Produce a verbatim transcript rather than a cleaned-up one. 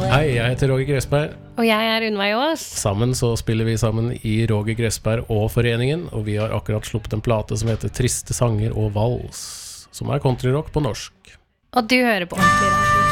Hei, jeg heter Roger Gressberg. Og jeg er Unnveig Aas. Sammen så spiller vi sammen i Roger Gressberg og Foreningen, og vi har akkurat sluppet en plate som heter Triste sanger og vals, som er countryrock på norsk. Og du hører på Ordentlig Radio.